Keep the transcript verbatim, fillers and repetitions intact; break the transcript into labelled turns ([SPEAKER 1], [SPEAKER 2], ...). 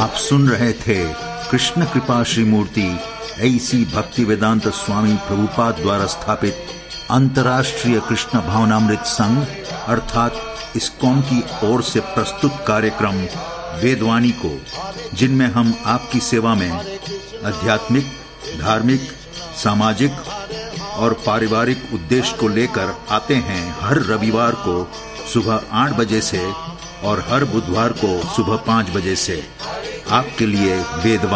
[SPEAKER 1] आप सुन रहे थे कृष्ण कृपा श्री मूर्ति ऐसी भक्ति वेदांत स्वामी प्रभुपाद द्वारा स्थापित अंतर्राष्ट्रीय कृष्ण भावनामृत संघ अर्थात इस्कॉन की ओर से प्रस्तुत कार्यक्रम वेदवाणी को, जिनमें हम आपकी सेवा में आध्यात्मिक, धार्मिक, सामाजिक और पारिवारिक उद्देश्य को लेकर आते हैं हर रविवार को सुबह आठ बजे से और हर बुधवार को सुबह पाँच बजे से आपके लिए वेदवाणी